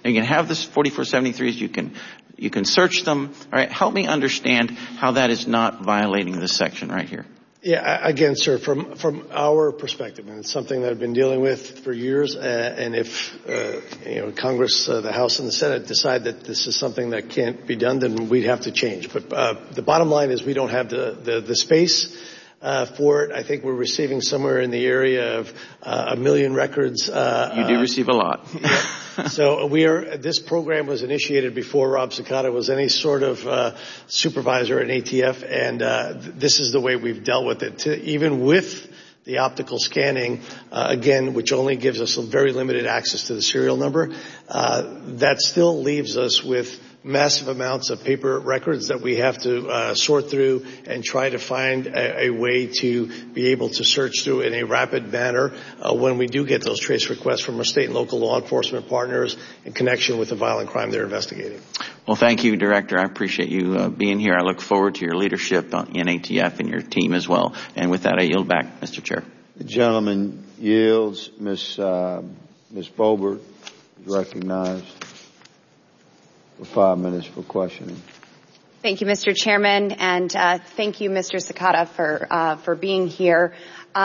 You can have this 4473s. You can search them. All right. Help me understand how that is not violating this section right here. Yeah, again, sir, from our perspective, and it's something that I've been dealing with for years, and if Congress, the House and the Senate decide that this is something that can't be done, then we'd have to change. But the bottom line is we don't have the space for it. I think we're receiving somewhere in the area of 1 million records. You do receive a lot. Yeah. So this program was initiated before Rob Cicada was any sort of supervisor at ATF, and this is the way we've dealt with it. Even with the optical scanning, again, which only gives us a very limited access to the serial number, that still leaves us with massive amounts of paper records that we have to sort through and try to find a way to be able to search through in a rapid manner when we do get those trace requests from our state and local law enforcement partners in connection with the violent crime they're investigating. Well, thank you, Director. I appreciate you being here. I look forward to your leadership in ATF and your team as well. And with that, I yield back, Mr. Chair. The gentleman yields. Ms. Boebert is recognized for 5 minutes for questioning. Thank you, Mr. Chairman, and thank you, Mr. Cicada, for being here.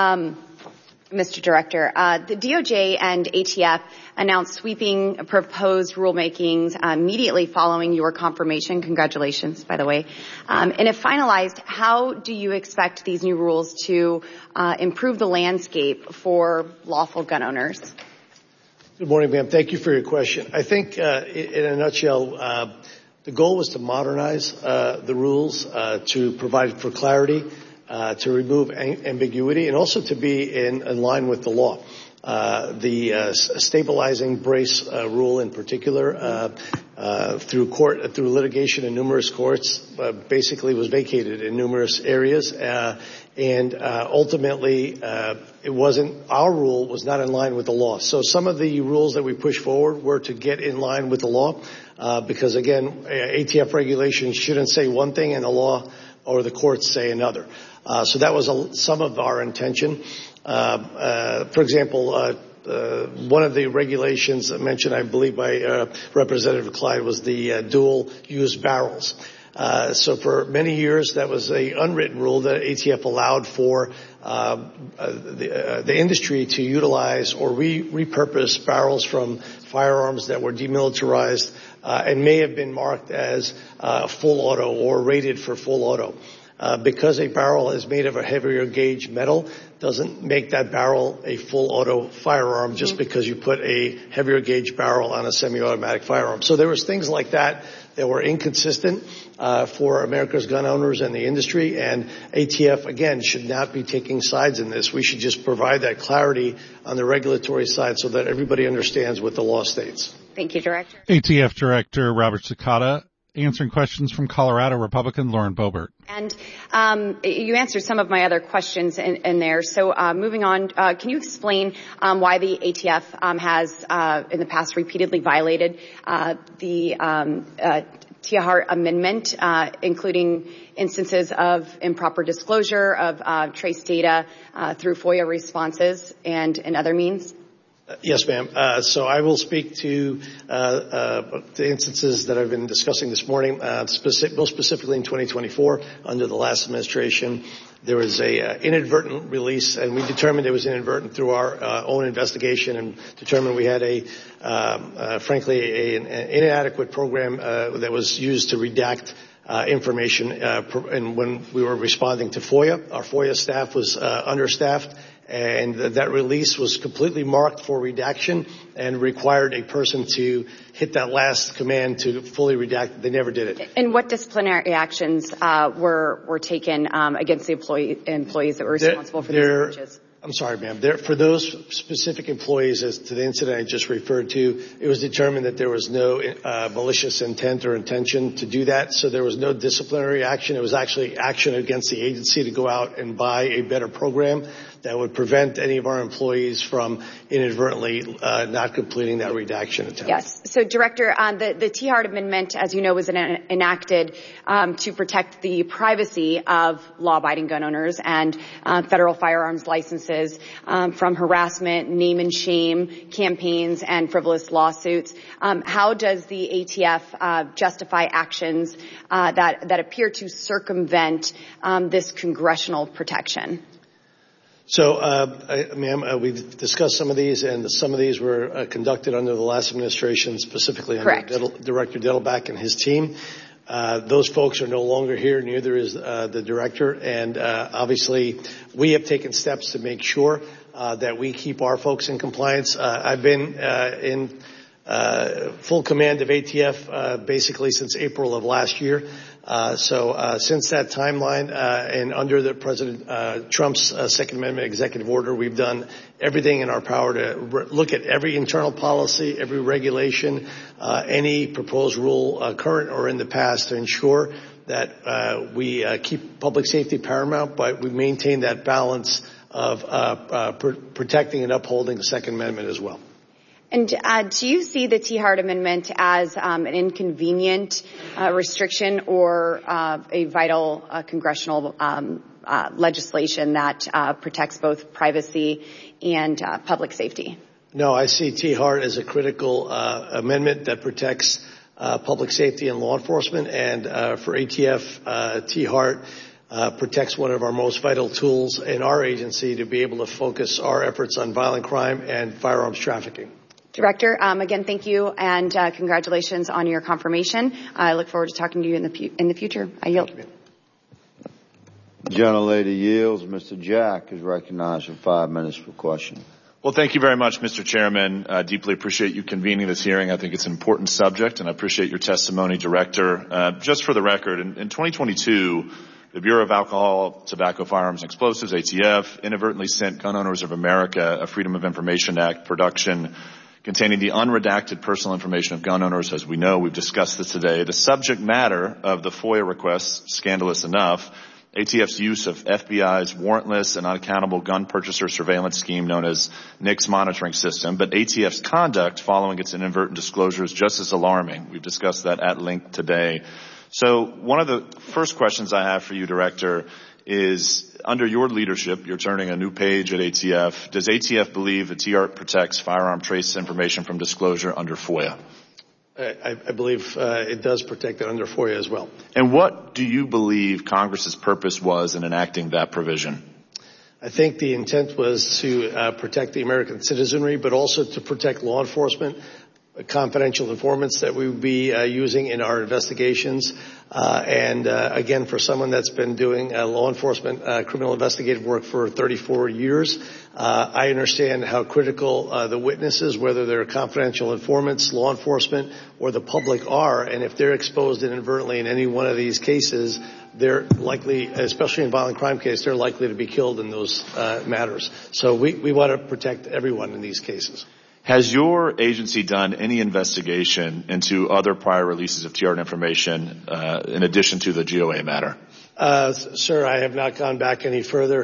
Mr. Director, the DOJ and ATF announced sweeping proposed rulemakings immediately following your confirmation. Congratulations, by the way. And if finalized, how do you expect these new rules to improve the landscape for lawful gun owners? Good morning, ma'am. Thank you for your question. I think, in a nutshell, the goal was to modernize the rules, to provide for clarity, to remove ambiguity, and also to be in line with the law. The stabilizing brace rule, in particular, through litigation in numerous courts, basically was vacated in numerous areas, and ultimately, our rule was not in line with the law. So some of the rules that we pushed forward were to get in line with the law, because again, ATF regulations shouldn't say one thing and the law or the courts say another. So that was some of our intention. For example, one of the regulations mentioned, I believe, by Representative Clyde was the dual-use barrels. So for many years, that was an unwritten rule that ATF allowed for the industry to utilize or repurpose barrels from firearms that were demilitarized and may have been marked as full auto or rated for full auto. Because a barrel is made of a heavier gauge metal doesn't make that barrel a full auto firearm just because you put a heavier gauge barrel on a semi-automatic firearm. So there was things like that were inconsistent for America's gun owners and the industry, and ATF, again, should not be taking sides in this. We should just provide that clarity on the regulatory side so that everybody understands what the law states. Thank you, Director. ATF Director Robert Cicada answering questions from Colorado Republican Lauren Boebert. And you answered some of my other questions in there. So moving on, can you explain why the ATF has in the past repeatedly violated the Tiahrt Amendment, including instances of improper disclosure of trace data through FOIA responses and other means? Yes, ma'am. So I will speak to the instances that I've been discussing this morning, most specifically in 2024 under the last administration. There was a inadvertent release, and we determined it was inadvertent through our own investigation and determined we had frankly, an inadequate program that was used to redact information. And when we were responding to FOIA, our FOIA staff was understaffed, and that release was completely marked for redaction and required a person to hit that last command to fully redact. They never did it. And what disciplinary actions were taken against the employees that were responsible for these breaches? I'm sorry, ma'am. For those specific employees, as to the incident I just referred to, it was determined that there was no malicious intent or intention to do that, so there was no disciplinary action. It was actually action against the agency to go out and buy a better program that would prevent any of our employees from inadvertently not completing that redaction attempt. Yes. So, Director, the Tiahrt Amendment, as you know, was enacted to protect the privacy of law-abiding gun owners and federal firearms licenses from harassment, name and shame campaigns, and frivolous lawsuits. How does the ATF justify actions that appear to circumvent this congressional protection? So, ma'am, we've discussed some of these, and some of these were conducted under the last administration, specifically under Director Dettelbach and his team. Those folks are no longer here, neither is the director, and obviously we have taken steps to make sure that we keep our folks in compliance. I've been in full command of ATF basically since April of last year. So since that timeline and under the President Trump's Second Amendment executive order, we've done everything in our power to look at every internal policy, every regulation, any proposed rule, current or in the past, to ensure that we keep public safety paramount, but we maintain that balance of protecting and upholding the Second Amendment as well. And do you see the Tiahrt Amendment as an inconvenient restriction or a vital congressional legislation that protects both privacy and public safety? No, I see Tiahrt as a critical amendment that protects public safety and law enforcement. And for ATF, Tiahrt protects one of our most vital tools in our agency to be able to focus our efforts on violent crime and firearms trafficking. Director, again, thank you, and congratulations on your confirmation. I look forward to talking to you in the future. I yield. The gentlelady yields. Mr. Jack is recognized for 5 minutes for question. Well, thank you very much, Mr. Chairman. I deeply appreciate you convening this hearing. I think it's an important subject, and I appreciate your testimony, Director. Just for the record, in 2022, the Bureau of Alcohol, Tobacco, Firearms, and Explosives, ATF, inadvertently sent Gun Owners of America a Freedom of Information Act production containing the unredacted personal information of gun owners. As we know, we've discussed this today. The subject matter of the FOIA request, scandalous enough, ATF's use of FBI's warrantless and unaccountable gun purchaser surveillance scheme known as NICS monitoring system, but ATF's conduct following its inadvertent disclosure is just as alarming. We've discussed that at length today. So one of the first questions I have for you, Director, is under your leadership, you're turning a new page at ATF. Does ATF believe that Tiahrt protects firearm trace information from disclosure under FOIA? I believe it does protect it under FOIA as well. And what do you believe Congress's purpose was in enacting that provision? I think the intent was to protect the American citizenry, but also to protect law enforcement, confidential informants that we would be using in our investigations. And again, for someone that's been doing law enforcement criminal investigative work for 34 years, I understand how critical the witnesses, whether they're confidential informants, law enforcement, or the public are. And if they're exposed inadvertently in any one of these cases, they're likely, especially in violent crime cases, they're likely to be killed in those matters. So we want to protect everyone in these cases. Has your agency done any investigation into other prior releases of Tiahrt information in addition to the GOA matter? Sir, I have not gone back any further.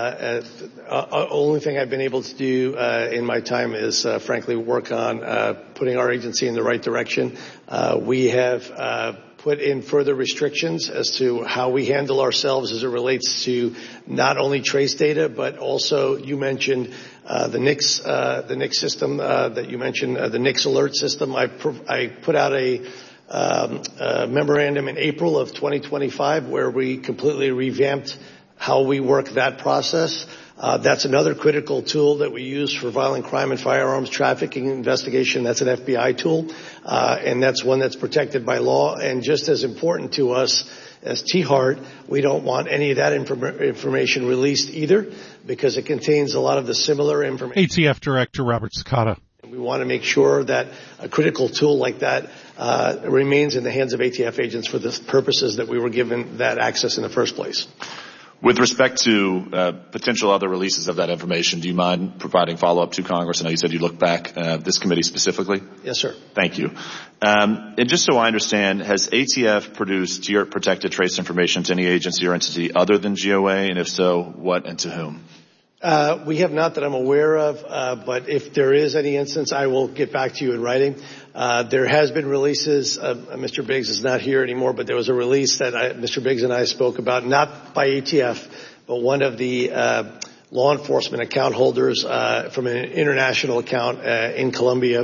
Only thing I've been able to do in my time is, frankly, work on putting our agency in the right direction. We have put in further restrictions as to how we handle ourselves as it relates to not only trace data, but also you mentioned the NICS system that you mentioned, the NICS alert system. I put out a memorandum in April of 2025 where we completely revamped how we work that process. That's another critical tool that we use for violent crime and firearms trafficking investigation. That's an FBI tool, and that's one that's protected by law. And just as important to us as Tiahrt, we don't want any of that information released either, because it contains a lot of the similar information. ATF Director Robert Sakata. We want to make sure that a critical tool like that remains in the hands of ATF agents for the purposes that we were given that access in the first place. With respect to potential other releases of that information, do you mind providing follow-up to Congress? I know you said you looked back this committee specifically. Yes, sir. Thank you. And just so I understand, has ATF produced Tiahrt-protected trace information to any agency or entity other than GOA? And if so, what and to whom? We have not that I'm aware of, but if there is any instance, I will get back to you in writing. There has been releases. Mr. Biggs is not here anymore, but there was a release that Mr. Biggs and I spoke about, not by ATF, but one of the law enforcement account holders from an international account in Colombia.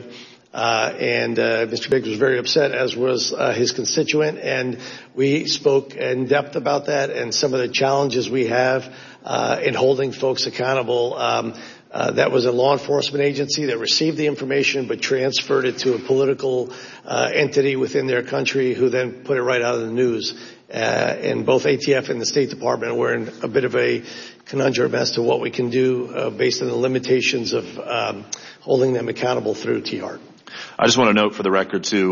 And Mr. Biggs was very upset, as was his constituent, and we spoke in depth about that and some of the challenges we have in holding folks accountable. That was a law enforcement agency that received the information but transferred it to a political entity within their country who then put it right out of the news. And both ATF and the State Department were in a bit of a conundrum as to what we can do based on the limitations of holding them accountable through THART. I just want to note for the record, too,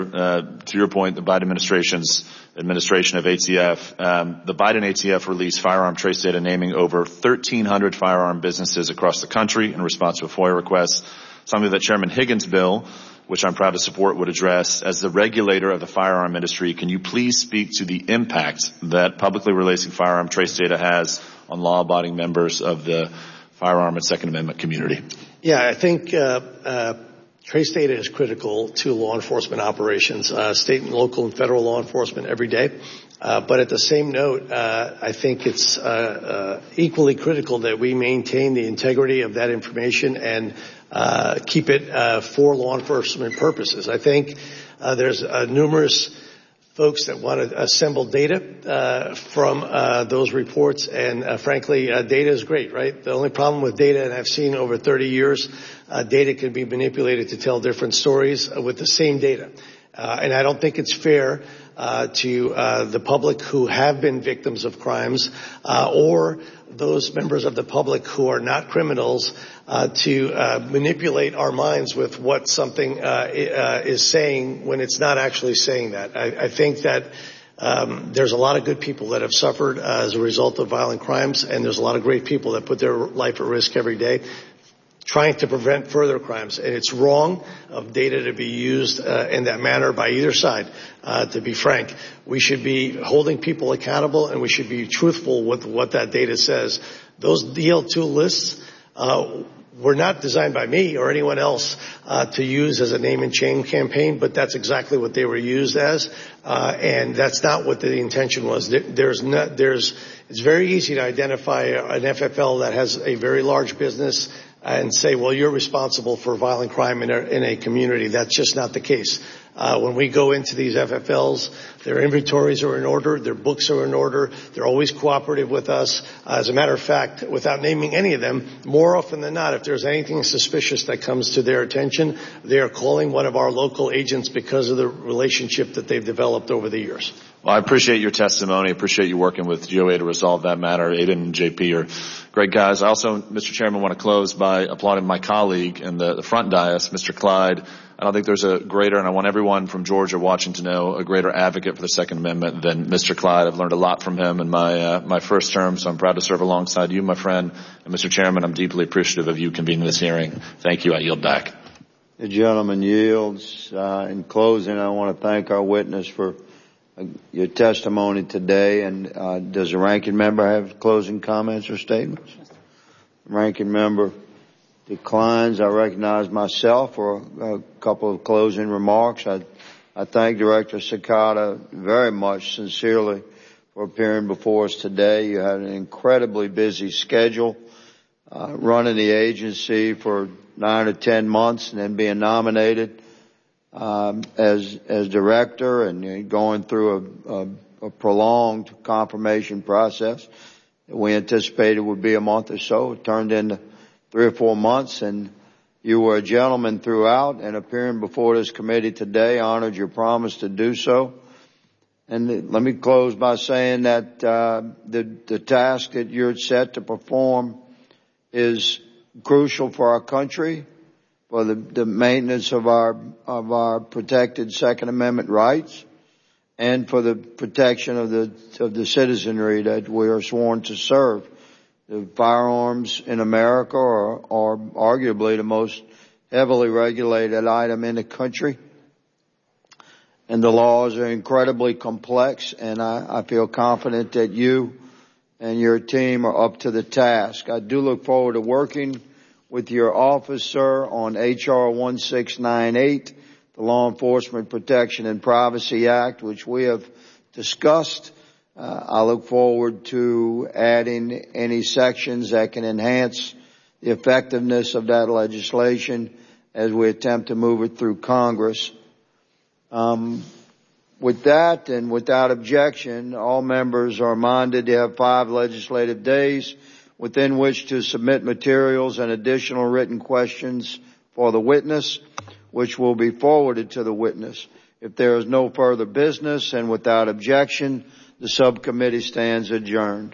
to your point, the Biden administration's administration of ATF, the Biden ATF released firearm trace data naming over 1,300 firearm businesses across the country in response to a FOIA request, something that Chairman Higgins' bill, which I'm proud to support, would address. As the regulator of the firearm industry, can you please speak to the impact that publicly releasing firearm trace data has on law-abiding members of the firearm and Second Amendment community? Yeah, I think trace data is critical to law enforcement operations, state and local and federal law enforcement every day. But at the same note, I think it's equally critical that we maintain the integrity of that information and keep it for law enforcement purposes. I think there's numerous folks that want to assemble data from those reports, and frankly, data is great, right? The only problem with data, and I've seen over 30 years, data can be manipulated to tell different stories with the same data. And I don't think it's fair to the public who have been victims of crimes or those members of the public who are not criminals to manipulate our minds with what something is saying when it's not actually saying that. I think that there's a lot of good people that have suffered as a result of violent crimes, and there's a lot of great people that put their life at risk every day trying to prevent further crimes. And it's wrong of data to be used in that manner by either side, to be frank. We should be holding people accountable, and we should be truthful with what that data says. Those DL2 lists were not designed by me or anyone else to use as a name and shame campaign, but that's exactly what they were used as, and that's not what the intention was. It's very easy to identify an FFL that has a very large business and say, well, you're responsible for violent crime in a community. That's just not the case. When we go into these FFLs, their inventories are in order, their books are in order, they're always cooperative with us. As a matter of fact, without naming any of them, more often than not, if there's anything suspicious that comes to their attention, they are calling one of our local agents because of the relationship that they've developed over the years. Well, I appreciate your testimony. I appreciate you working with GOA to resolve that matter. Aiden and JP are great guys. I also, Mr. Chairman, want to close by applauding my colleague in the front dais, Mr. Clyde. I don't think there's a greater, and I want everyone from Georgia watching to know, a greater advocate for the Second Amendment than Mr. Clyde. I've learned a lot from him in my first term, so I'm proud to serve alongside you, my friend. And Mr. Chairman, I'm deeply appreciative of you convening this hearing. Thank you. I yield back. The gentleman yields. In closing, I want to thank our witness for your testimony today. And does the ranking member have closing comments or statements? Ranking member declines. I recognize myself for a couple of closing remarks. I thank Director Sakata very much sincerely for appearing before us today. You had an incredibly busy schedule, running the agency for 9 or 10 months and then being nominated as director and going through a prolonged confirmation process that we anticipated would be a month or so. It turned into 3 or 4 months, and you were a gentleman throughout, and appearing before this committee today honored your promise to do so. And let me close by saying that the task that you're set to perform is crucial for our country, for the maintenance of our protected Second Amendment rights, and for the protection of the citizenry that we are sworn to serve. The firearms in America are arguably the most heavily regulated item in the country, and the laws are incredibly complex, and I feel confident that you and your team are up to the task. I do look forward to working with your office, sir, on H.R. 1698, the Law Enforcement Protection and Privacy Act, which we have discussed. I look forward to adding any sections that can enhance the effectiveness of that legislation as we attempt to move it through Congress. With that and without objection, all members are reminded to have 5 legislative days within which to submit materials and additional written questions for the witness, which will be forwarded to the witness. If there is no further business and without objection, the subcommittee stands adjourned.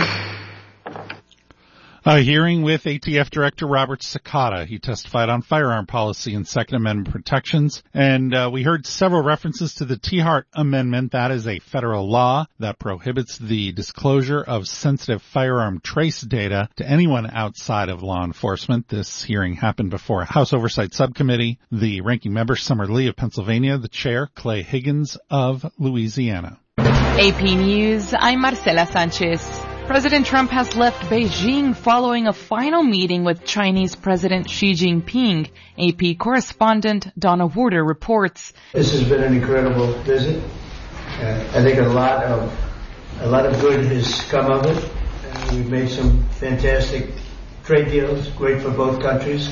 A hearing with ATF Director Robert Sakata. He testified on firearm policy and Second Amendment protections. And we heard several references to the Tiahrt Amendment. That is a federal law that prohibits the disclosure of sensitive firearm trace data to anyone outside of law enforcement. This hearing happened before a House Oversight Subcommittee. The ranking member, Summer Lee of Pennsylvania. The chair, Clay Higgins of Louisiana. AP News, I'm Marcela Sanchez. President Trump has left Beijing following a final meeting with Chinese President Xi Jinping. AP correspondent Donna Warder reports. This has been an incredible visit. I think a lot of good has come of it. We've made some fantastic trade deals, great for both countries.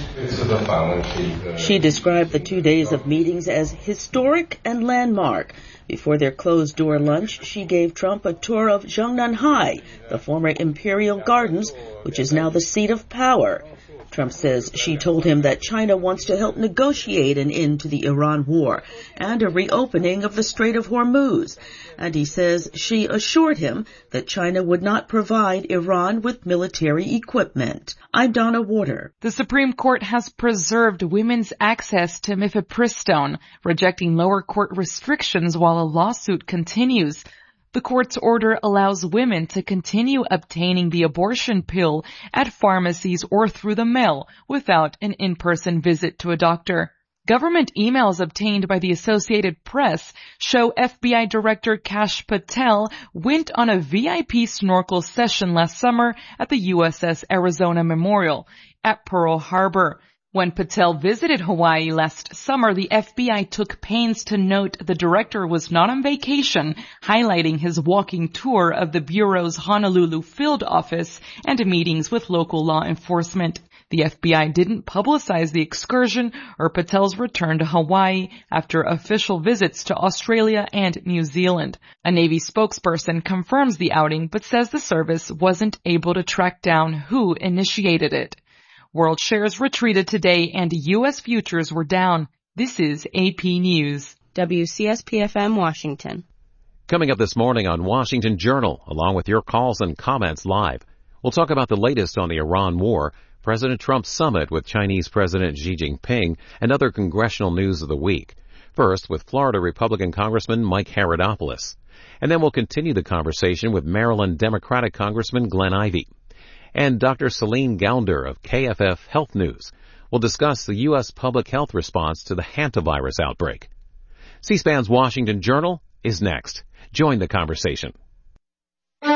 She described the 2 days of meetings as historic and landmark. Before their closed-door lunch, she gave Trump a tour of Zhongnanhai, the former Imperial Gardens, which is now the seat of power. Trump says she told him that China wants to help negotiate an end to the Iran war and a reopening of the Strait of Hormuz. And he says she assured him that China would not provide Iran with military equipment. I'm Donna Warder. The Supreme Court has preserved women's access to mifepristone, rejecting lower court restrictions while a lawsuit continues. The court's order allows women to continue obtaining the abortion pill at pharmacies or through the mail without an in-person visit to a doctor. Government emails obtained by the Associated Press show FBI Director Kash Patel went on a VIP snorkel session last summer at the USS Arizona Memorial at Pearl Harbor. When Patel visited Hawaii last summer, the FBI took pains to note the director was not on vacation, highlighting his walking tour of the Bureau's Honolulu field office and meetings with local law enforcement. The FBI didn't publicize the excursion or Patel's return to Hawaii after official visits to Australia and New Zealand. A Navy spokesperson confirms the outing but says the service wasn't able to track down who initiated it. World shares retreated today and U.S. futures were down. This is AP News. WCSP-FM Washington. Coming up this morning on Washington Journal, along with your calls and comments live, we'll talk about the latest on the Iran war, President Trump's summit with Chinese President Xi Jinping, and other congressional news of the week. First, with Florida Republican Congressman Mike Haradopoulos. And then we'll continue the conversation with Maryland Democratic Congressman Glenn Ivey. And Dr. Celine Gounder of KFF Health News will discuss the U.S. public health response to the hantavirus outbreak. C-SPAN's Washington Journal is next. Join the conversation. It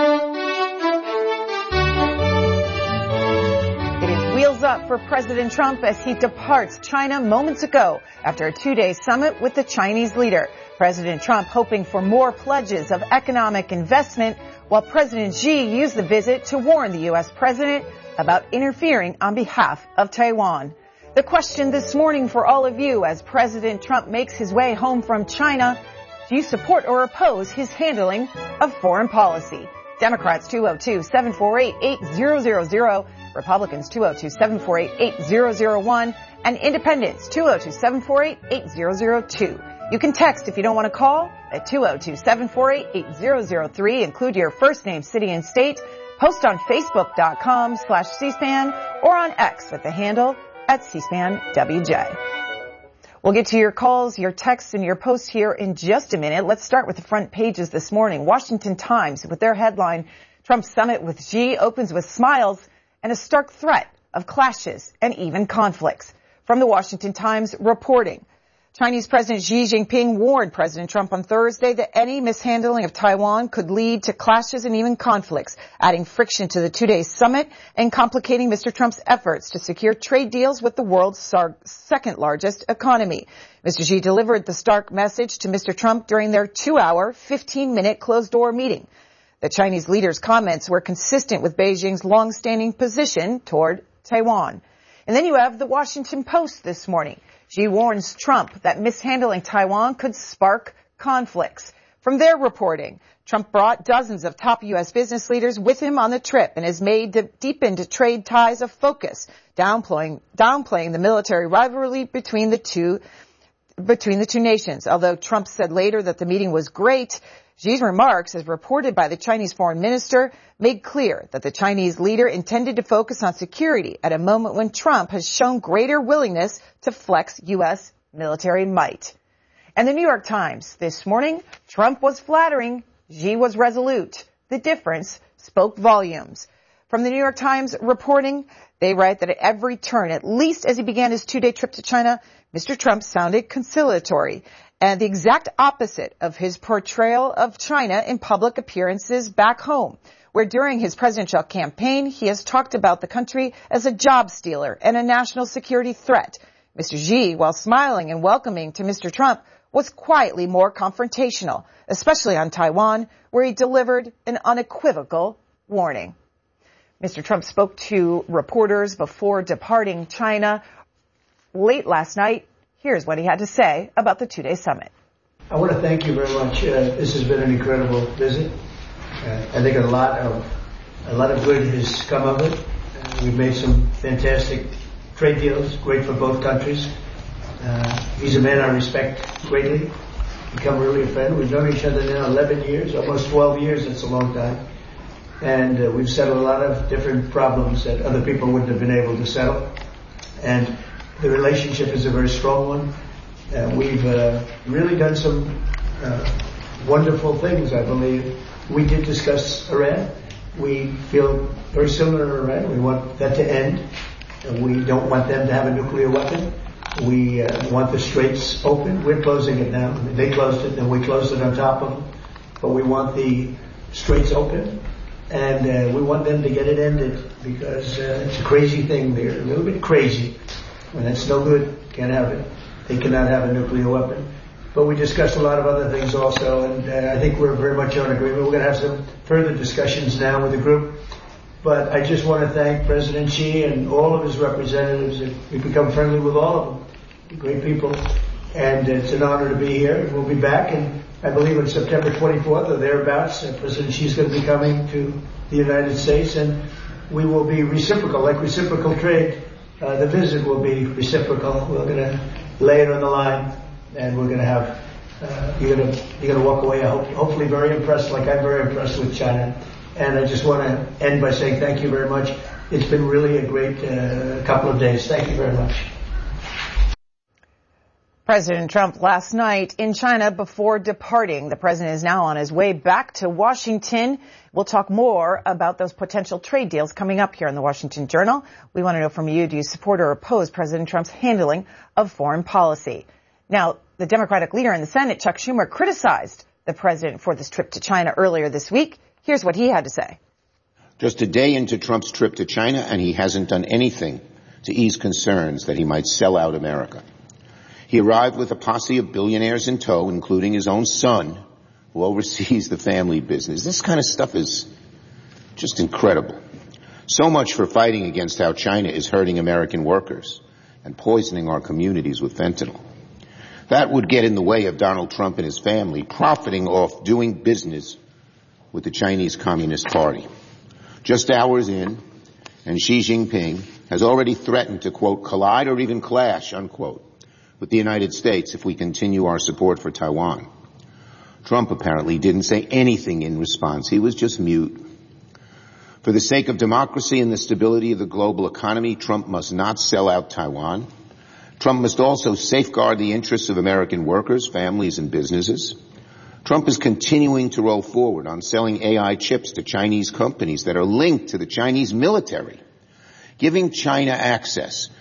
is wheels up for President Trump as he departs China moments ago after a 2-day summit with the Chinese leader. President Trump hoping for more pledges of economic investment, while President Xi used the visit to warn the U.S. president about interfering on behalf of Taiwan. The question this morning for all of you as President Trump makes his way home from China: do you support or oppose his handling of foreign policy? Democrats 202-748-8000, Republicans 202-748-8001, and Independents 202-748-8002. You can text if you don't want to call at 202-748-8003. Include your first name, city, and state. Post on Facebook.com/C-SPAN or on X with the handle @CSPANWJ. We'll get to your calls, your texts, and your posts here in just a minute. Let's start with the front pages this morning. Washington Times with their headline, Trump's summit with Xi opens with smiles and a stark threat of clashes and even conflicts. From the Washington Times reporting, Chinese President Xi Jinping warned President Trump on Thursday that any mishandling of Taiwan could lead to clashes and even conflicts, adding friction to the two-day summit and complicating Mr. Trump's efforts to secure trade deals with the world's second largest economy. Mr. Xi delivered the stark message to Mr. Trump during their 2-hour, 15-minute closed-door meeting. The Chinese leader's comments were consistent with Beijing's long-standing position toward Taiwan. And then you have the Washington Post this morning. Xi warns Trump that mishandling Taiwan could spark conflicts. From their reporting, Trump brought dozens of top U.S. business leaders with him on the trip and has made the deepened trade ties a focus, downplaying the military rivalry between the two nations. Although Trump said later that the meeting was great, Xi's remarks, as reported by the Chinese foreign minister, made clear that the Chinese leader intended to focus on security at a moment when Trump has shown greater willingness to flex U.S. military might. And the New York Times this morning, Trump was flattering, Xi was resolute. The difference spoke volumes. From the New York Times reporting, they write that at every turn, at least as he began his 2-day trip to China, Mr. Trump sounded conciliatory and the exact opposite of his portrayal of China in public appearances back home, where during his presidential campaign, he has talked about the country as a job stealer and a national security threat. Mr. Xi, while smiling and welcoming to Mr. Trump, was quietly more confrontational, especially on Taiwan, where he delivered an unequivocal warning. Mr. Trump spoke to reporters before departing China late last night. Here's what he had to say about the 2-day summit. I want to thank you very much. This has been an incredible visit. I think a lot of good has come of it. We've made some fantastic trade deals, great for both countries. He's a man I respect greatly. Become really a friend. We've known each other now 11 years, almost 12 years. That's a long time. And we've settled a lot of different problems that other people wouldn't have been able to settle. And the relationship is a very strong one. We've really done some wonderful things, I believe. We did discuss Iran. We feel very similar to Iran. We want that to end. We don't want them to have a nuclear weapon. We want the straits open. We're closing it now. They closed it, and we closed it on top of them. But we want the straits open, and we want them to get it ended because it's a crazy thing. They're a little bit crazy. And it's no good. Can't have it. They cannot have a nuclear weapon. But we discussed a lot of other things also, and I think we're very much on agreement. We're going to have some further discussions now with the group. But I just want to thank President Xi and all of his representatives. We've become friendly with all of them. They're great people. And it's an honor to be here. We'll be back, and I believe on September 24th or thereabouts, President Xi is going to be coming to the United States, and we will be reciprocal, like reciprocal trade. The visit will be reciprocal. We're going to lay it on the line, and we're going to have, you're going to walk away, hopefully very impressed, like I'm very impressed with China. And I just want to end by saying thank you very much. It's been really a great couple of days. Thank you very much. President Trump last night in China before departing. The president is now on his way back to Washington. We'll talk more about those potential trade deals coming up here in the Washington Journal. We want to know from you, do you support or oppose President Trump's handling of foreign policy? Now, the Democratic leader in the Senate, Chuck Schumer, criticized the president for this trip to China earlier this week. Here's what he had to say. Just a day into Trump's trip to China, and he hasn't done anything to ease concerns that he might sell out America. He arrived with a posse of billionaires in tow, including his own son, who oversees the family business. This kind of stuff is just incredible. So much for fighting against how China is hurting American workers and poisoning our communities with fentanyl. That would get in the way of Donald Trump and his family profiting off doing business with the Chinese Communist Party. Just hours in, and Xi Jinping has already threatened to, quote, collide or even clash, unquote, with the United States if we continue our support for Taiwan. Trump apparently didn't say anything in response. He was just mute. For the sake of democracy and the stability of the global economy, Trump must not sell out Taiwan. Trump must also safeguard the interests of American workers, families, and businesses. Trump is continuing to roll forward on selling AI chips to Chinese companies that are linked to the Chinese military, giving China access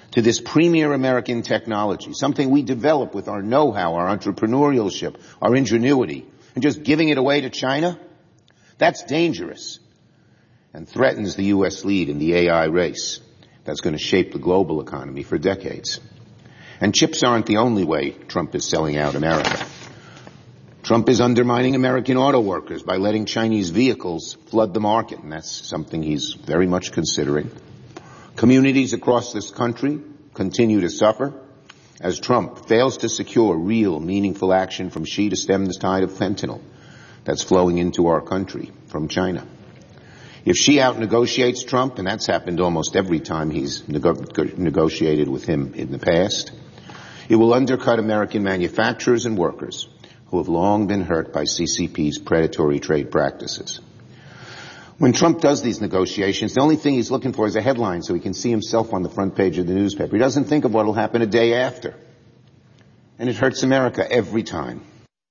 to this premier American technology, something we develop with our know-how, our entrepreneurship, our ingenuity, and just giving it away to China? That's dangerous and threatens the U.S. lead in the AI race that's going to shape the global economy for decades. And chips aren't the only way Trump is selling out America. Trump is undermining American auto workers by letting Chinese vehicles flood the market, and that's something he's very much considering. Communities across this country continue to suffer as Trump fails to secure real, meaningful action from Xi to stem the tide of fentanyl that's flowing into our country from China. If Xi out-negotiates Trump, and that's happened almost every time he's negotiated with him in the past, it will undercut American manufacturers and workers who have long been hurt by CCP's predatory trade practices. When Trump does these negotiations, the only thing he's looking for is a headline so he can see himself on the front page of the newspaper. He doesn't think of what will happen a day after. And it hurts America every time.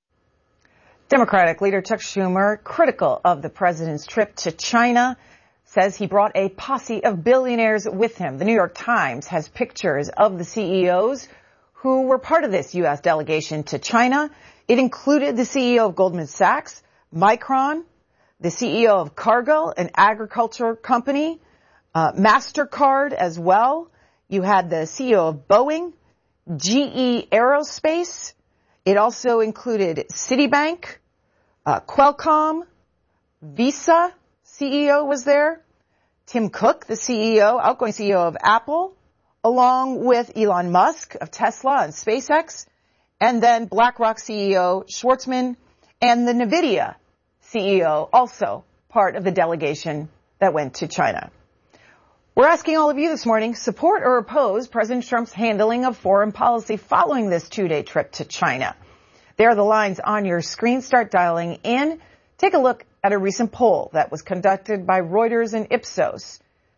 Democratic leader Chuck Schumer, critical of the president's trip to China, says he brought a posse of billionaires with him. The New York Times has pictures of the CEOs who were part of this U.S. delegation to China. It included the CEO of Goldman Sachs, Micron, the CEO of Cargill, an agriculture company, MasterCard as well. You had the CEO of Boeing, GE Aerospace. It also included Citibank, Qualcomm, Visa CEO was there, Tim Cook, the outgoing CEO of Apple, along with Elon Musk of Tesla and SpaceX, and then BlackRock CEO Schwartzman and the NVIDIA CEO, also part of the delegation that went to China. We're asking all of you this morning, support or oppose President Trump's handling of foreign policy following this two-day trip to China. There are the lines on your screen. Start dialing in. Take a look at a recent poll that was conducted by Reuters and Ipsos.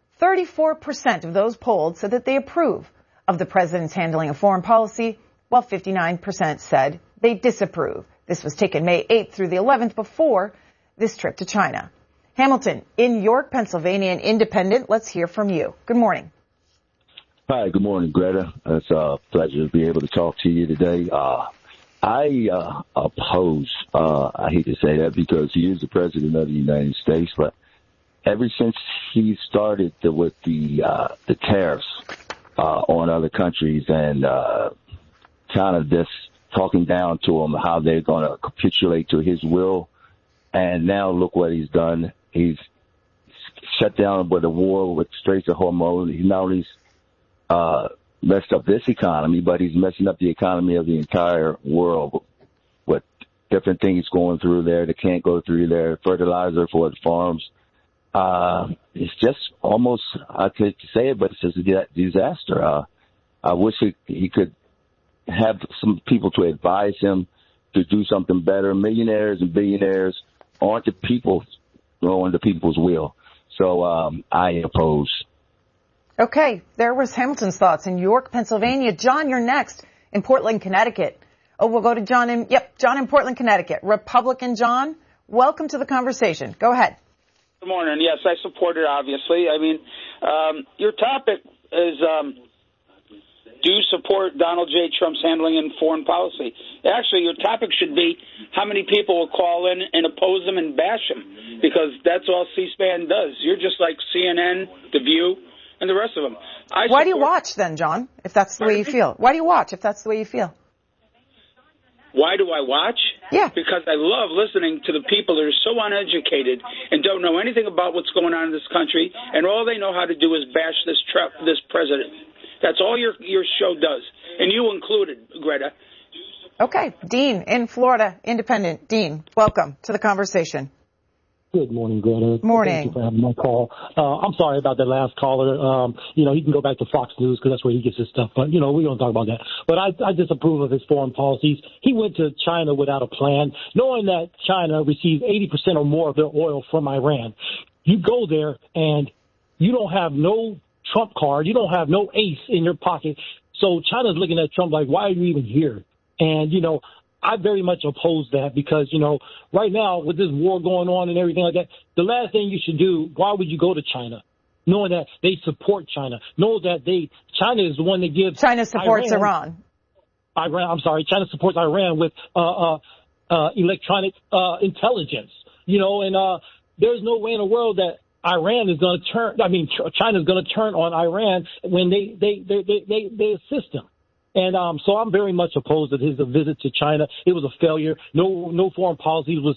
34% of those polled said that they approve of the president's handling of foreign policy, while 59% said they disapprove. This was taken May 8th through the 11th before this trip to China. Hamilton, in York, Pennsylvania, and Independent, let's hear from you. Good morning. Hi, good morning, Greta. It's a pleasure to be able to talk to you today. I oppose, I hate to say that because he is the president of the United States, but ever since he started with the tariffs on other countries and kind of just talking down to them how they're going to capitulate to his will, and now look what he's done. He's shut down with a war with Straits of Hormuz. He not only messed up this economy, but he's messing up the economy of the entire world with different things going through there that can't go through there, fertilizer for the farms. It's just almost, I could say it, but it's just a disaster. I wish he could have some people to advise him to do something better. Millionaires and billionaires aren't the people going the people's will. So I oppose. Okay, there was Hamilton's thoughts in York, Pennsylvania. John, you're next in Portland, Connecticut. Oh, we'll go to John in Portland, Connecticut. Republican John, welcome to the conversation. Go ahead. Good morning. Yes, I support it, obviously. I mean, your topic is, do you support Donald J. Trump's handling in foreign policy? Actually, your topic should be how many people will call in and oppose him and bash him, because that's all C-SPAN does. You're just like CNN, The View, and the rest of them. Why do you watch then, John, if that's the way you feel? Why do you watch if that's the way you feel? Why do I watch? Yeah. Because I love listening to the people that are so uneducated and don't know anything about what's going on in this country, and all they know how to do is bash this president. That's all your show does, and you included, Greta. Okay. Dean in Florida, Independent. Dean, welcome to the conversation. Good morning, Greta. Morning. Thank you for having my call. I'm sorry about that last caller. He can go back to Fox News because that's where he gets his stuff. But, we don't talk about that. But I disapprove of his foreign policies. He went to China without a plan, knowing that China receives 80% or more of their oil from Iran. You go there and you don't have no Trump card. You don't have no ace in your pocket. So China's looking at Trump like, why are you even here? And, I very much oppose that because, right now with this war going on and everything like that, the last thing you should do, why would you go to China? knowing that they support China, know that China is the one that gives China supports Iran. China supports Iran with electronic intelligence. And there's no way in the world that China's going to turn on Iran when they assist them. And so I'm very much opposed to his visit to China. It was a failure. No foreign policy was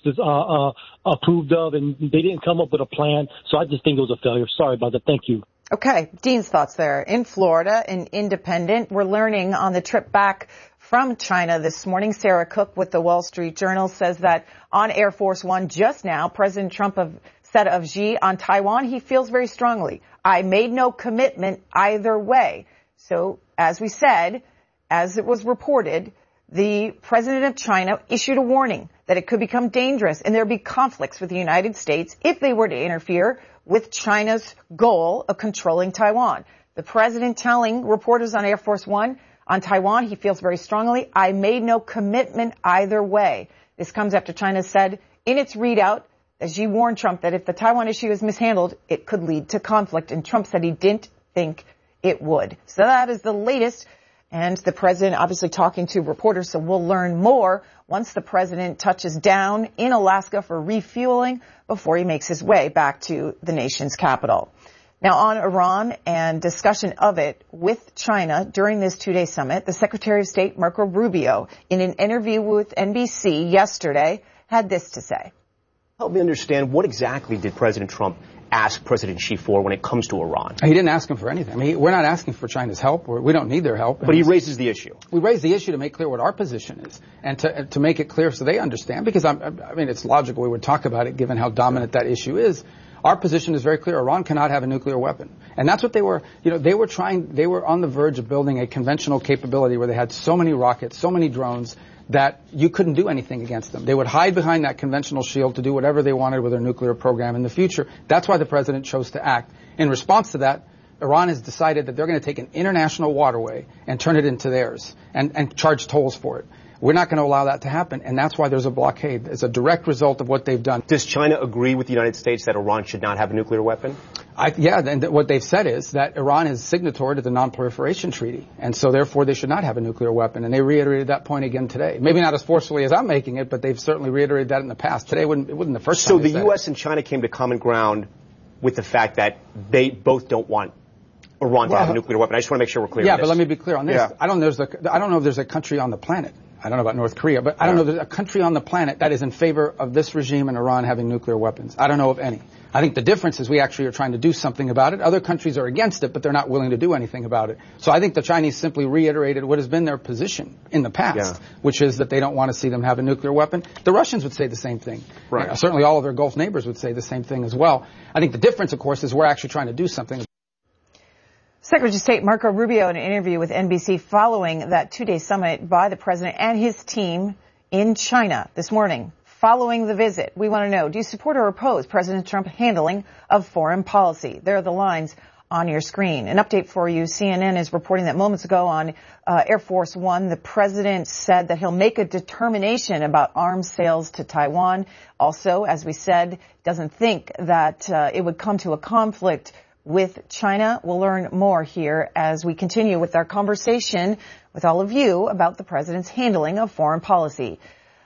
approved of, and they didn't come up with a plan. So I just think it was a failure. Sorry about that. Thank you. Okay. Dean's thoughts there. In Florida, an independent, we're learning on the trip back from China this morning. Sarah Cook with the Wall Street Journal says that on Air Force One just now, President Trump said of Xi on Taiwan, he feels very strongly. I made no commitment either way. So as we said, as it was reported, the president of China issued a warning that it could become dangerous and there'd be conflicts with the United States if they were to interfere with China's goal of controlling Taiwan. The president telling reporters on Air Force One on Taiwan, he feels very strongly, I made no commitment either way. This comes after China said in its readout that Xi warned Trump that if the Taiwan issue is mishandled, it could lead to conflict. And Trump said he didn't think it would. So that is the latest. And the president obviously talking to reporters, so we'll learn more once the president touches down in Alaska for refueling before he makes his way back to the nation's capital. Now on Iran and discussion of it with China during this two-day summit, the Secretary of State, Marco Rubio, in an interview with NBC yesterday, had this to say. Help me understand, what exactly did President Trump ask President Xi for when it comes to Iran? He didn't ask him for anything. I mean, we're not asking for China's help. We don't need their help. But he raises the issue. We raise the issue to make clear what our position is and to make it clear so they understand. Because, it's logical we would talk about it given how dominant that issue is. Our position is very clear. Iran cannot have a nuclear weapon. And that's what they were, they were on the verge of building a conventional capability where they had so many rockets, so many drones, that you couldn't do anything against them. They would hide behind that conventional shield to do whatever they wanted with their nuclear program in the future. That's why the president chose to act. In response to that, Iran has decided that they're going to take an international waterway and turn it into theirs and charge tolls for it. We're not going to allow that to happen, and that's why there's a blockade. It's a direct result of what they've done. Does China agree with the United States that Iran should not have a nuclear weapon? And what they've said is that Iran is signatory to the Non-Proliferation Treaty, and so therefore they should not have a nuclear weapon, and they reiterated that point again today. Maybe not as forcefully as I'm making it, but they've certainly reiterated that in the past. Today it wasn't the first time. So the U.S. and China came to common ground with the fact that they both don't want Iran to have a nuclear weapon. I just want to make sure we're clear on this. But let me be clear on this. Yeah. I don't know if there's a country on the planet, I don't know about North Korea, but I don't know if there's a country on the planet that is in favor of this regime and Iran having nuclear weapons. I don't know of any. I think the difference is we actually are trying to do something about it. Other countries are against it, but they're not willing to do anything about it. So I think the Chinese simply reiterated what has been their position in the past, which is that they don't want to see them have a nuclear weapon. The Russians would say the same thing. Right. Certainly all of their Gulf neighbors would say the same thing as well. I think the difference, of course, is we're actually trying to do something. Secretary of State Marco Rubio in an interview with NBC following that two-day summit by the president and his team in China this morning. Following the visit, we want to know, do you support or oppose President Trump's handling of foreign policy? There are the lines on your screen. An update for you. CNN is reporting that moments ago on Air Force One, the president said that he'll make a determination about arms sales to Taiwan. Also, as we said, doesn't think that it would come to a conflict with China. We'll learn more here as we continue with our conversation with all of you about the president's handling of foreign policy.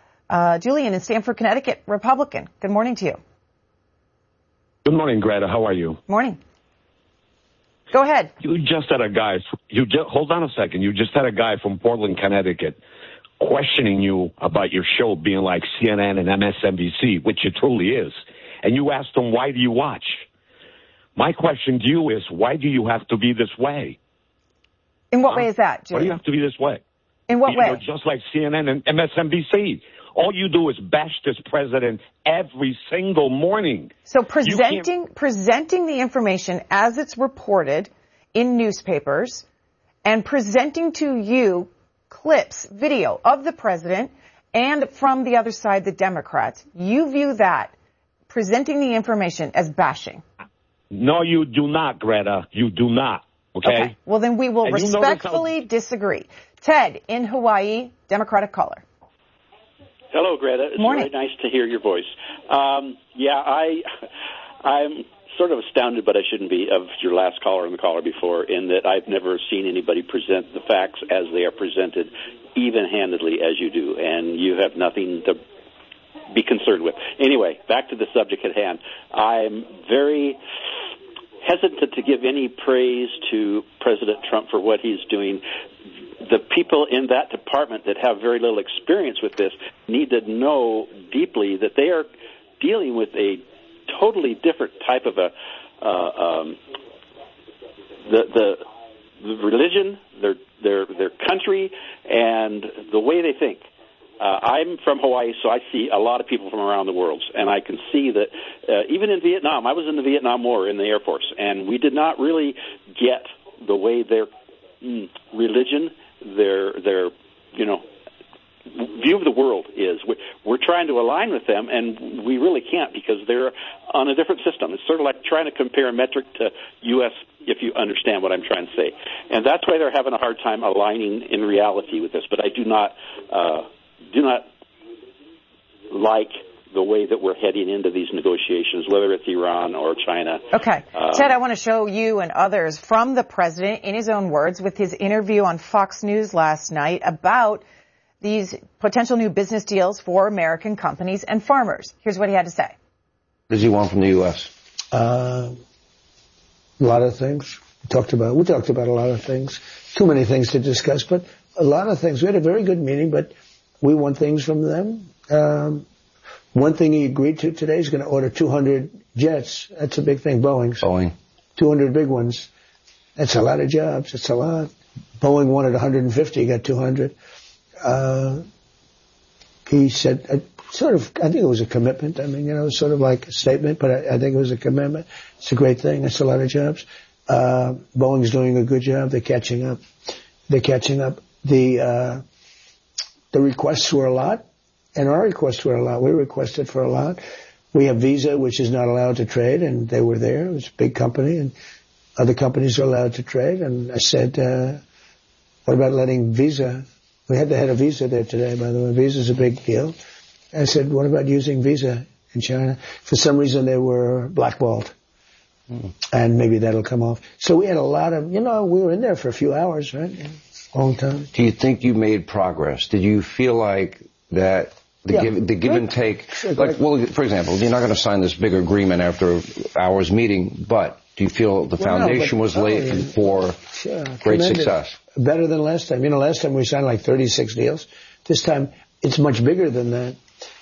Julian in Stamford, Connecticut, Republican. Good morning to you. Good morning, Greta. How are you? Morning. Go ahead. You just had a guy. Hold on a second. You just had a guy from Portland, Connecticut, questioning you about your show being like CNN and MSNBC, which it truly is. And you asked him, why do you watch? My question to you is, why do you have to be this way? In what way is that, Julian? Why do you have to be this way? In what way? Just like CNN and MSNBC. All you do is bash this president every single morning. So presenting the information as it's reported in newspapers and presenting to you clips, video of the president and from the other side, the Democrats, you view that, presenting the information, as bashing. No, you do not, Greta. You do not. Okay? Well, then we will respectfully disagree. Ted in Hawaii, Democratic caller. Hello, Greta. It's Morning. very nice to hear your voice. I'm sort of astounded, but I shouldn't be, of your last caller and the caller before, in that I've never seen anybody present the facts as they are presented even-handedly as you do, and you have nothing to be concerned with. Anyway, back to the subject at hand. I'm very hesitant to give any praise to President Trump for what he's doing. The people in that department that have very little experience with this need to know deeply that they are dealing with a totally different type of the religion, their country, and the way they think. I'm from Hawaii, so I see a lot of people from around the world, and I can see that even in Vietnam, I was in the Vietnam War in the Air Force, and we did not really get the way their religion, their view of the world is. We're trying to align with them, and we really can't because they're on a different system. It's sort of like trying to compare metric to U.S., if you understand what I'm trying to say. And that's why they're having a hard time aligning in reality with this. But I do not like the way that we're heading into these negotiations, whether it's Iran or China. Okay. Ted, I want to show you and others from the president, in his own words, with his interview on Fox News last night about these potential new business deals for American companies and farmers. Here's what he had to say. What does he want from the U.S.? A lot of things. We talked about a lot of things. Too many things to discuss, but a lot of things. We had a very good meeting, but we want things from them. One thing he agreed to today is going to order 200 jets. That's a big thing. Boeing. 200 big ones. That's a lot of jobs. It's a lot. Boeing wanted 150, got 200. He said, I think it was a commitment. I mean, sort of like a statement, but I think it was a commitment. It's a great thing. That's a lot of jobs. Boeing's doing a good job. They're catching up. The requests were a lot, and our requests were a lot. We requested for a lot. We have Visa, which is not allowed to trade, and they were there. It was a big company, and other companies are allowed to trade. And I said, what about letting Visa? We had the head of Visa there today, by the way. Visa's a big deal. I said, what about using Visa in China? For some reason, they were blackballed. And maybe that'll come off. So we had a lot of, we were in there for a few hours, right? Long time. Do you think you made progress? Did you feel like that the give and take, for example, you're not going to sign this big agreement after hours meeting, but do you feel the foundation was laid for great success? Better than last time. Last time we signed like 36 deals. This time it's much bigger than that.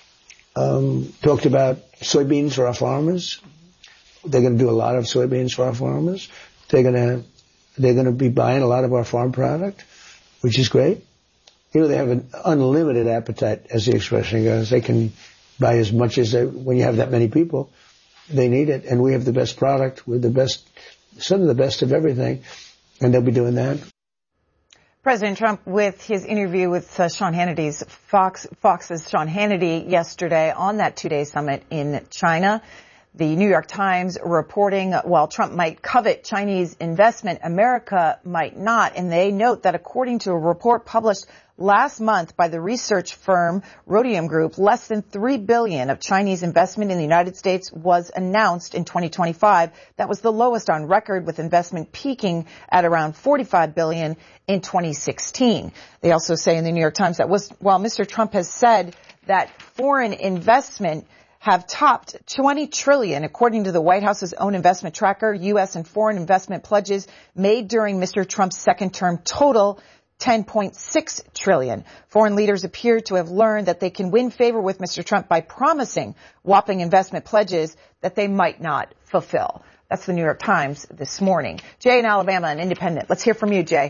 Talked about soybeans for our farmers. They're going to do a lot of soybeans for our farmers. They're going to be buying a lot of our farm product, which is great. They have an unlimited appetite, as the expression goes. They can buy as much as when you have that many people, they need it. And we have the best product. We're the best, some of the best of everything. And they'll be doing that. President Trump, with his interview with Sean Hannity's Fox's Sean Hannity yesterday on that two-day summit in China. The New York Times reporting, while Trump might covet Chinese investment, America might not. And they note that according to a report published last month by the research firm Rhodium Group, less than $3 billion of Chinese investment in the United States was announced in 2025. That was the lowest on record, with investment peaking at around $45 billion in 2016. They also say in the New York Times that while Mr. Trump has said that foreign investment have topped $20 trillion, according to the White House's own investment tracker, U.S. and foreign investment pledges made during Mr. Trump's second term total $10.6 trillion. Foreign leaders appear to have learned that they can win favor with Mr. Trump by promising whopping investment pledges that they might not fulfill. That's the New York Times this morning. Jay in Alabama, an independent. Let's hear from you, Jay.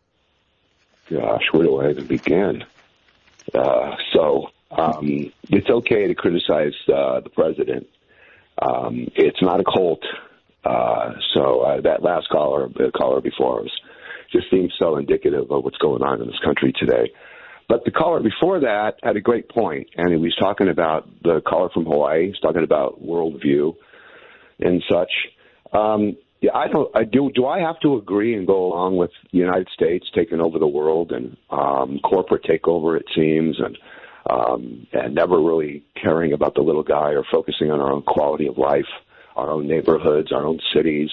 Gosh, where do I even begin? It's okay to criticize the president. It's not a cult. That last caller, the caller before us, just seems so indicative of what's going on in this country today. But the caller before that had a great point, and he was talking about the caller from Hawaii. He's talking about worldview and such. Do I have to agree and go along with the United States taking over the world and corporate takeover, it seems, and never really caring about the little guy or focusing on our own quality of life? our own neighborhoods, our own cities.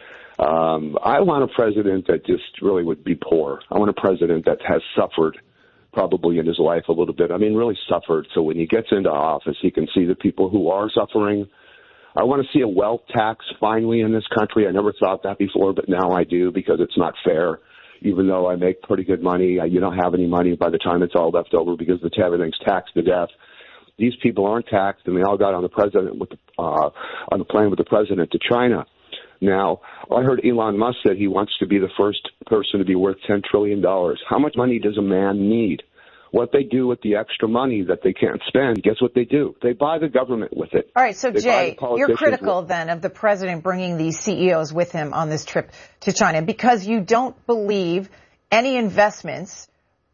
I want a president that just really would be poor. I want a president that has suffered probably in his life a little bit. I mean, really suffered. So when he gets into office, he can see the people who are suffering. I want to see a wealth tax finally in this country. I never thought that before, but now I do because it's not fair. Even though I make pretty good money, you don't have any money by the time it's all left over because everything's taxed to death. These people aren't taxed, and they all got on the president on the plane with the president to China. Now, I heard Elon Musk said he wants to be the first person to be worth $10 trillion. How much money does a man need? What they do with the extra money that they can't spend, guess what they do? They buy the government with it. All right, so Jay, you're critical then of the president bringing these CEOs with him on this trip to China because you don't believe any investments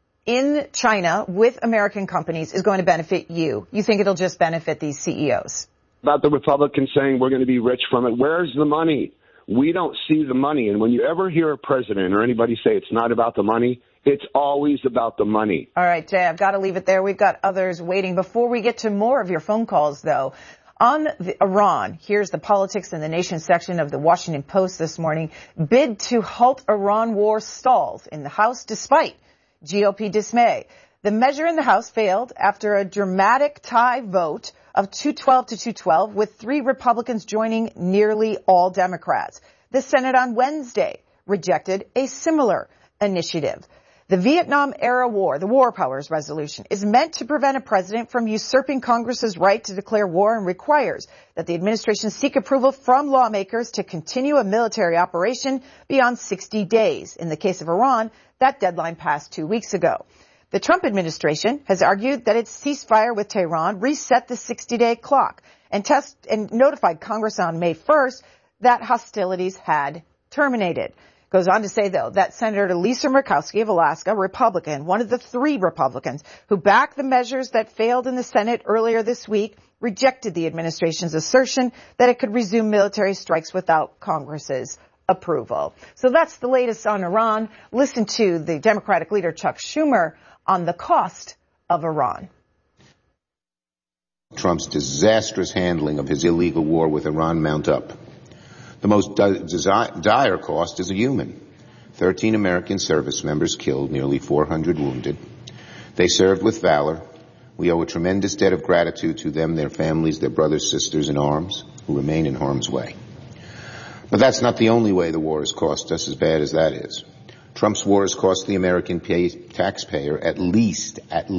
in China with American companies is going to benefit you. You think it'll just benefit these CEOs? About the Republicans saying we're going to be rich from it. Where's the money? We don't see the money. And when you ever hear a president or anybody say it's not about the money, it's always about the money. All right, Jay, I've got to leave it there. We've got others waiting. Before we get to more of your phone calls, though, on Iran, here's the politics in the nation section of the Washington Post this morning. Bid to halt Iran war stalls in the House despite GOP dismay. The measure in the House failed after a dramatic tie vote of 212 to 212, with 3 Republicans joining nearly all Democrats. The Senate on Wednesday rejected a similar initiative. The Vietnam-era war, the War Powers Resolution, is meant to prevent a president from usurping Congress's right to declare war and requires that the administration seek approval from lawmakers to continue a military operation beyond 60 days. In the case of Iran, that deadline passed 2 weeks ago. The Trump administration has argued that its ceasefire with Tehran reset the 60-day clock and notified Congress on May 1st that hostilities had terminated. Goes on to say, though, that Senator Lisa Murkowski of Alaska, Republican, one of the 3 Republicans who backed the measures that failed in the Senate earlier this week, rejected the administration's assertion that it could resume military strikes without Congress's approval. So that's the latest on Iran. Listen to the Democratic leader Chuck Schumer on the cost of Iran. Trump's disastrous handling of his illegal war with Iran mount up. The most dire cost is a human. 13 American service members killed, nearly 400 wounded. They served with valor. We owe a tremendous debt of gratitude to them, their families, their brothers, sisters in arms who remain in harm's way. But that's not the only way the war has cost us, as bad as that is. Trump's war has cost the American taxpayer at least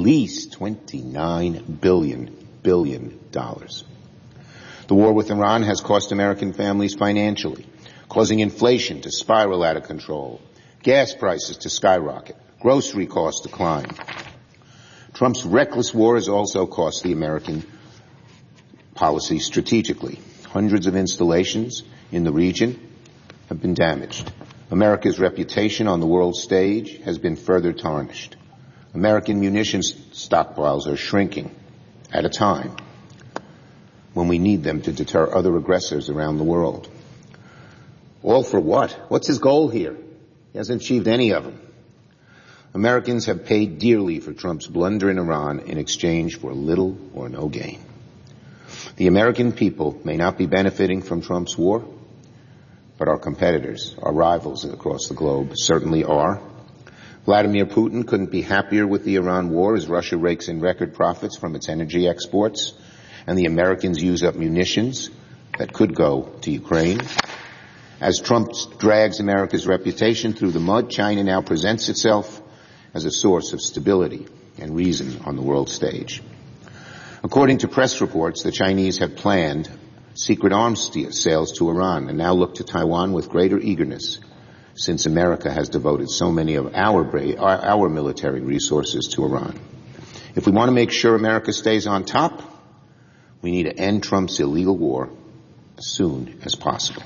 $29 billion. The war with Iran has cost American families financially, causing inflation to spiral out of control, gas prices to skyrocket, grocery costs to climb. Trump's reckless war has also cost the American policy strategically. Hundreds of installations in the region have been damaged. America's reputation on the world stage has been further tarnished. American munitions stockpiles are shrinking at a time when we need them to deter other aggressors around the world. All for what? What's his goal here? He hasn't achieved any of them. Americans have paid dearly for Trump's blunder in Iran in exchange for little or no gain. The American people may not be benefiting from Trump's war, but our competitors, our rivals across the globe, certainly are. Vladimir Putin couldn't be happier with the Iran war as Russia rakes in record profits from its energy exports, and the Americans use up munitions that could go to Ukraine. As Trump drags America's reputation through the mud, China now presents itself as a source of stability and reason on the world stage. According to press reports, the Chinese have planned secret arms sales to Iran and now look to Taiwan with greater eagerness since America has devoted so many of our military resources to Iran. If we want to make sure America stays on top, we need to end Trump's illegal war as soon as possible.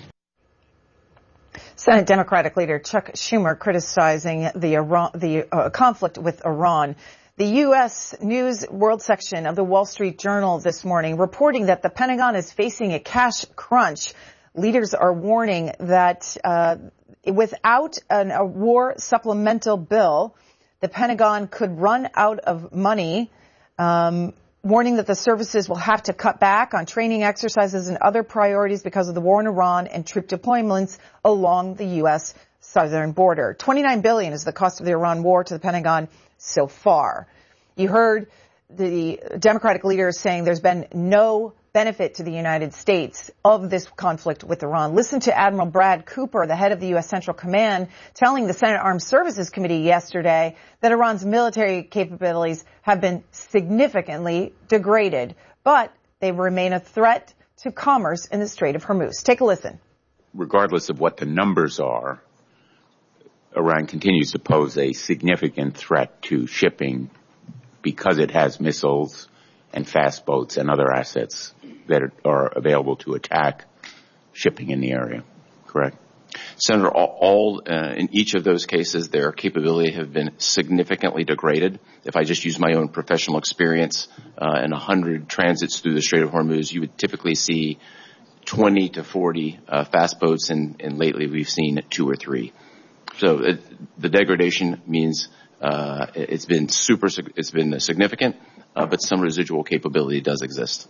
Senate Democratic leader Chuck Schumer criticizing the conflict with Iran. The U.S. News World section of the Wall Street Journal this morning reporting that the Pentagon is facing a cash crunch. Leaders are warning that without a war supplemental bill, the Pentagon could run out of money warning that the services will have to cut back on training exercises and other priorities because of the war in Iran and troop deployments along the U.S. southern border. $29 billion is the cost of the Iran war to the Pentagon so far. You heard the Democratic leader saying there's been no benefit to the United States of this conflict with Iran. Listen to Admiral Brad Cooper, the head of the U.S. Central Command, telling the Senate Armed Services Committee yesterday that Iran's military capabilities have been significantly degraded, but they remain a threat to commerce in the Strait of Hormuz. Take a listen. Regardless of what the numbers are, Iran continues to pose a significant threat to shipping because it has missiles and fast boats and other assets that are available to attack shipping in the area. Correct? Senator, in each of those cases, their capability have been significantly degraded. If I just use my own professional experience, in 100 transits through the Strait of Hormuz, you would typically see 20 to 40 fast boats, and lately we've seen 2 or 3. So the degradation means it's been significant, but some residual capability does exist.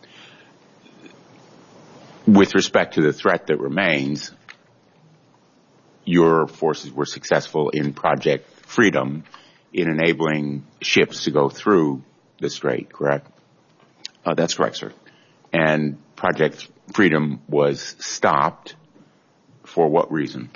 With respect to the threat that remains, your forces were successful in Project Freedom in enabling ships to go through the strait, correct? That's correct, sir. And Project Freedom was stopped for what reason?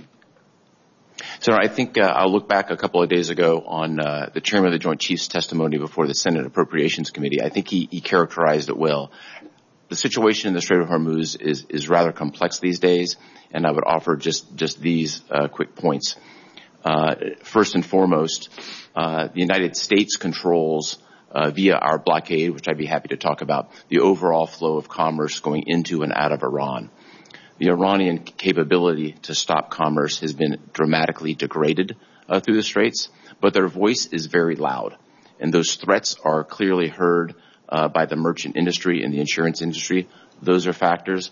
So I think I'll look back a couple of days ago on the chairman of the Joint Chiefs testimony before the Senate Appropriations Committee. I think he characterized it well. The situation in the Strait of Hormuz is rather complex these days, and I would offer just these quick points. First and foremost, the United States controls via our blockade, which I'd be happy to talk about, the overall flow of commerce going into and out of Iran. The Iranian capability to stop commerce has been dramatically degraded through the straits, but their voice is very loud. And those threats are clearly heard by the merchant industry and the insurance industry. Those are factors.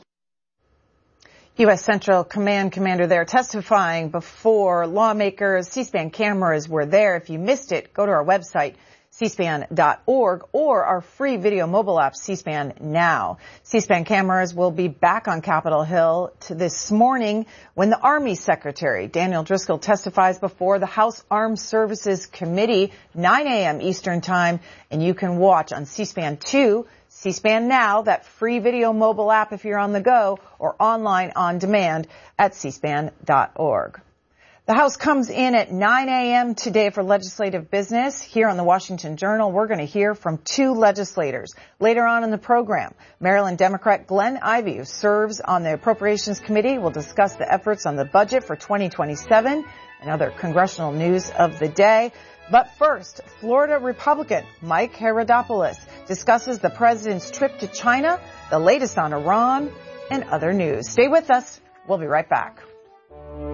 U.S. Central Command commander there testifying before lawmakers. C-SPAN cameras were there. If you missed it, go to our website, cspan.org, or our free video mobile app, C-SPAN Now. C-SPAN cameras will be back on Capitol Hill this morning when the Army Secretary, Daniel Driscoll, testifies before the House Armed Services Committee, 9 a.m. Eastern Time, and you can watch on C-SPAN 2, C-SPAN Now, that free video mobile app if you're on the go, or online on demand at cspan.org. The House comes in at 9 a.m. today for legislative business. Here on the Washington Journal, we're going to hear from 2 legislators. Later on in the program, Maryland Democrat Glenn Ivey, who serves on the Appropriations Committee, will discuss the efforts on the budget for 2027 and other congressional news of the day. But first, Florida Republican Mike Herodopoulos discusses the president's trip to China, the latest on Iran, and other news. Stay with us. We'll be right back.